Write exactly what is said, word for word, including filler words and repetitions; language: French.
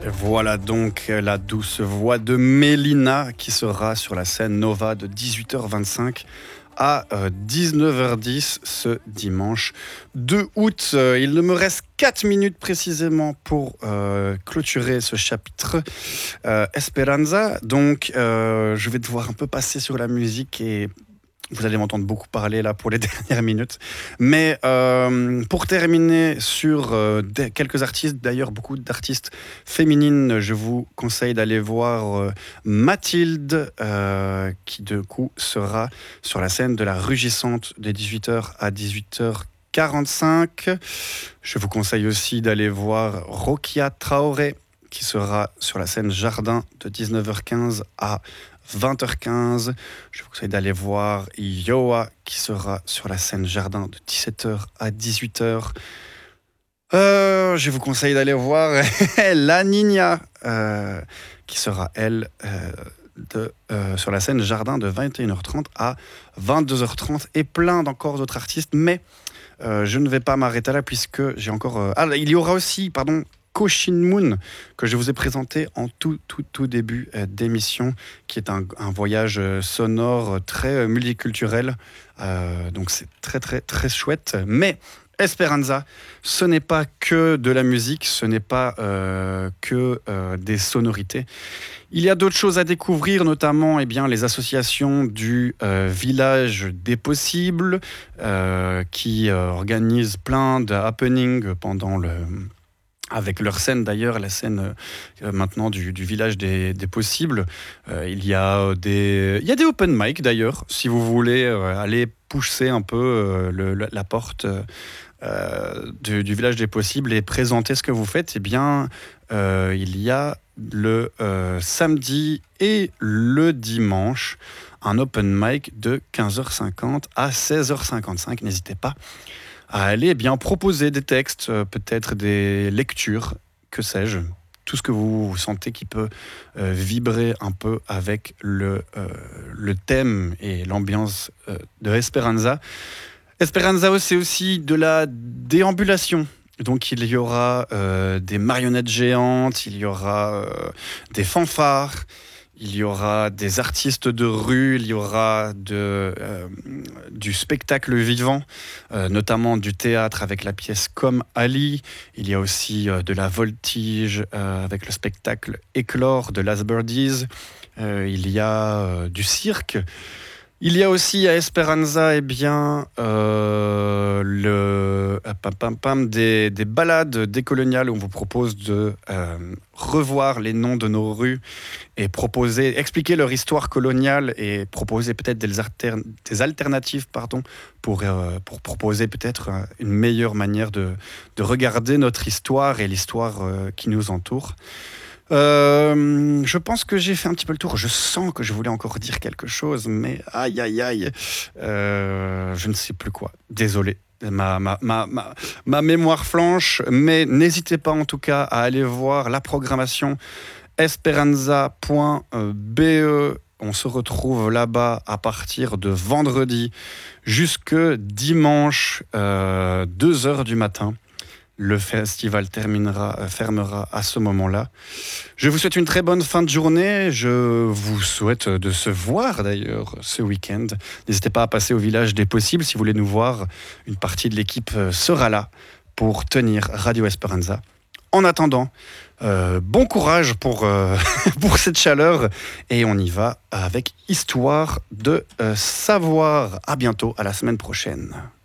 Voilà donc la douce voix de Mélina qui sera sur la scène Nova de dix-huit heures vingt-cinq à dix-neuf heures dix ce dimanche deux août. Il ne me reste quatre minutes précisément pour euh, clôturer ce chapitre euh, Esperanza. Donc euh, je vais devoir un peu passer sur la musique et vous allez m'entendre beaucoup parler là pour les dernières minutes. Mais euh, pour terminer sur euh, des, quelques artistes, d'ailleurs beaucoup d'artistes féminines, je vous conseille d'aller voir euh, Mathilde, euh, qui de coup sera sur la scène de la Rugissante de dix-huit heures à dix-huit heures quarante-cinq. Je vous conseille aussi d'aller voir Rokia Traoré, qui sera sur la scène Jardin de dix-neuf heures quinze à vingt heures quinze. Je vous conseille d'aller voir Yoa qui sera sur la scène Jardin de dix-sept heures à dix-huit heures. Euh, je vous conseille d'aller voir La Nina euh, qui sera elle euh, de, euh, sur la scène Jardin de vingt et une heures trente à vingt-deux heures trente et plein d'encore d'autres artistes. Mais euh, je ne vais pas m'arrêter là puisque j'ai encore... Euh... Ah, il y aura aussi, pardon, Koshin Moon, que je vous ai présenté en tout, tout, tout début d'émission, qui est un, un voyage sonore très multiculturel. Euh, donc c'est très, très, très chouette. Mais Esperanza, ce n'est pas que de la musique, ce n'est pas euh, que euh, des sonorités. Il y a d'autres choses à découvrir, notamment eh bien, les associations du euh, Village des Possibles, euh, qui euh, organisent plein de happenings pendant le... avec leur scène d'ailleurs, la scène euh, maintenant du, du Village des, des Possibles. Euh, il, y a des, il y a des open mic d'ailleurs, si vous voulez euh, aller pousser un peu euh, le, la porte euh, du, du Village des Possibles et présenter ce que vous faites. Eh bien, euh, il y a le euh, samedi et le dimanche un open mic de quinze heures cinquante à seize heures cinquante-cinq. N'hésitez pas à aller eh bien, proposer des textes, euh, peut-être des lectures, que sais-je, tout ce que vous sentez qui peut euh, vibrer un peu avec le, euh, le thème et l'ambiance euh, de Esperanza. Esperanza, c'est aussi de la déambulation. Donc il y aura euh, des marionnettes géantes, il y aura euh, des fanfares, il y aura des artistes de rue, il y aura de, euh, du spectacle vivant, euh, notamment du théâtre avec la pièce Comme Ali. Il y a aussi euh, de la voltige euh, avec le spectacle Éclore de Last Birdies. Euh, il y a euh, du cirque. Il y a aussi à Esperanza eh bien, euh, le, pam, pam, pam, des, des balades décoloniales où on vous propose de euh, revoir les noms de nos rues et proposer, expliquer leur histoire coloniale et proposer peut-être des, alter, des alternatives pardon, pour, euh, pour proposer peut-être une meilleure manière de, de regarder notre histoire et l'histoire euh, qui nous entoure. Euh, je pense que j'ai fait un petit peu le tour. Je sens que je voulais encore dire quelque chose, mais aïe aïe aïe, euh, je ne sais plus quoi. Désolé, ma, ma, ma, ma, ma mémoire flanche, mais n'hésitez pas en tout cas à aller voir la programmation esperanza point b e. On se retrouve là-bas à partir de vendredi jusque dimanche, euh, deux heures du matin. Le festival terminera, fermera à ce moment-là. Je vous souhaite une très bonne fin de journée. Je vous souhaite de se voir d'ailleurs ce week-end. N'hésitez pas à passer au Village des Possibles. Si vous voulez nous voir, une partie de l'équipe sera là pour tenir Radio Esperanza. En attendant, euh, bon courage pour, euh, pour cette chaleur. Et on y va avec Histoire de euh, savoir. À bientôt, à la semaine prochaine.